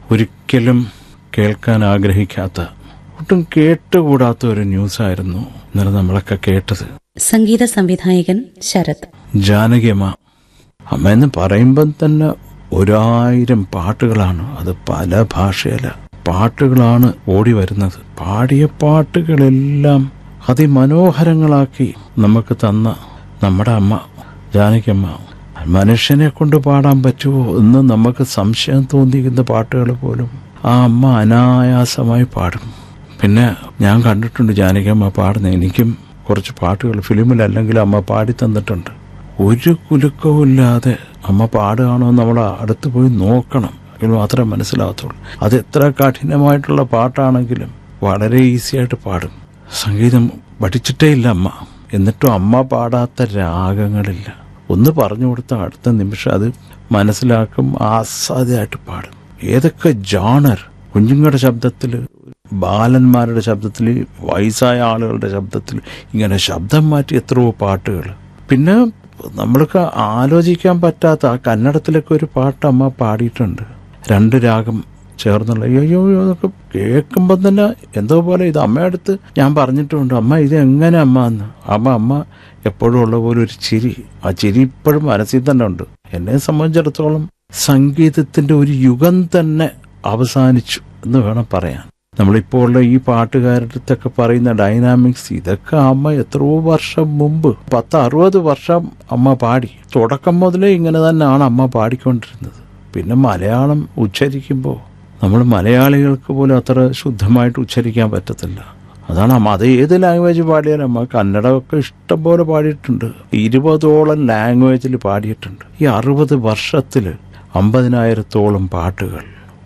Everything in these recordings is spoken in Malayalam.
ഒരിക്കലും കേൾക്കാൻ ആഗ്രഹിക്കാത്ത, ഒട്ടും കേട്ടുകൂടാത്ത ഒരു ന്യൂസായിരുന്നു ഇന്നലെ നമ്മളൊക്കെ കേട്ടത്. സംഗീത സംവിധായകൻ ശരത്. ജാനകിയമ്മ അമ്മ എന്ന് പറയുമ്പം തന്നെ 1000 പാട്ടുകളാണ്. അത് പല ഭാഷയില പാട്ടുകളാണ് ഓടി വരുന്നത്. പാടിയ പാട്ടുകളെല്ലാം അതിമനോഹരങ്ങളാക്കി നമുക്ക് തന്ന നമ്മുടെ അമ്മ ജാനകിയമ്മ, മനുഷ്യനെ കൊണ്ട് പാടാൻ പറ്റുമോ എന്ന് നമുക്ക് സംശയം തോന്നിക്കുന്ന പാട്ടുകൾ പോലും ആ അമ്മ അനായാസമായി പാടും. പിന്നെ ഞാൻ കണ്ടിട്ടുണ്ട് ജാനകിയമ്മ പാടുന്ന. എനിക്കും കുറച്ച് പാട്ടുകൾ ഫിലിമിലല്ലെങ്കിൽ അമ്മ പാടി തന്നിട്ടുണ്ട്. ഒരു കുലുക്കവും ഇല്ലാതെ അമ്മ പാടുകയാണോ നമ്മൾ അടുത്ത് പോയി നോക്കണം, എങ്കിൽ മാത്രമേ മനസ്സിലാകത്തുള്ളൂ. അത് എത്ര കഠിനമായിട്ടുള്ള പാട്ടാണെങ്കിലും വളരെ ഈസിയായിട്ട് പാടും. സംഗീതം പഠിച്ചിട്ടേ ഇല്ല അമ്മ, എന്നിട്ടും അമ്മ പാടാത്ത രാഗങ്ങളില്ല. ഒന്ന് പറഞ്ഞു കൊടുത്താൽ അടുത്ത നിമിഷം അത് മനസ്സിലാക്കും, ആസ്വാദ്യമായിട്ട് പാടും. ഏതൊക്കെ ജോണർ, കുഞ്ഞുങ്ങളുടെ ശബ്ദത്തിൽ, ബാലന്മാരുടെ ശബ്ദത്തിൽ, വയസ്സായ ആളുകളുടെ ശബ്ദത്തിൽ, ഇങ്ങനെ ശബ്ദം മാറ്റി എത്രയോ പാട്ടുകൾ. പിന്നെ നമ്മൾക്ക് ആലോചിക്കാൻ പറ്റാത്ത ആ കന്നഡത്തിലൊക്കെ ഒരു പാട്ട് അമ്മ പാടിയിട്ടുണ്ട്. 2 രാഗം ചേർന്നുള്ള. അയ്യോ അതൊക്കെ കേൾക്കുമ്പോൾ തന്നെ എന്തോ പോലെ. ഇത് അമ്മയടുത്ത് ഞാൻ പറഞ്ഞിട്ടുണ്ട്, അമ്മ ഇത് എങ്ങനെ അമ്മ എന്ന്. അമ്മ എപ്പോഴും ഉള്ള പോലെ ഒരു ചിരി, ആ ചിരി ഇപ്പോഴും മനസ്സിൽ തന്നെ ഉണ്ട്. എന്നെ സംബന്ധിച്ചിടത്തോളം സംഗീതത്തിന്റെ ഒരു യുഗം തന്നെ അവസാനിച്ചു എന്ന് വേണം പറയാൻ. നമ്മളിപ്പോൾ ഉള്ള ഈ പാട്ടുകാരുടെ അടുത്തൊക്കെ പറയുന്ന ഡൈനാമിക്സ്, ഇതൊക്കെ അമ്മ എത്രയോ വർഷം മുമ്പ്, 10-60 വർഷം അമ്മ പാടി. തുടക്കം മുതലേ ഇങ്ങനെ തന്നെയാണ് അമ്മ പാടിക്കൊണ്ടിരുന്നത്. പിന്നെ മലയാളം ഉച്ചരിക്കുമ്പോൾ നമ്മൾ മലയാളികൾക്ക് പോലും അത്ര ശുദ്ധമായിട്ട് ഉച്ചരിക്കാൻ പറ്റത്തില്ല. അതാണ് അമ്മ. അത് ഏത് ലാംഗ്വേജ് പാടിയാലും അമ്മ കന്നഡമൊക്കെ ഇഷ്ടംപോലെ പാടിയിട്ടുണ്ട്. 20ഓളം ലാംഗ്വേജിൽ പാടിയിട്ടുണ്ട്. ഈ 60 വർഷത്തിൽ 50,000-ഓളം പാട്ടുകൾ.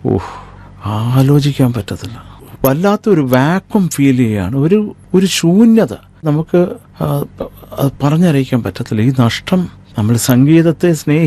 ആലോചിക്കാൻ പറ്റത്തില്ല. വല്ലാത്തൊരു വാക്വം ഫീൽ ചെയ്യാണ്, ഒരു ശൂന്യത. നമുക്ക് പറഞ്ഞറിയിക്കാൻ പറ്റത്തില്ല. ഈ നഷ്ടം, നമ്മൾ സംഗീതത്തെ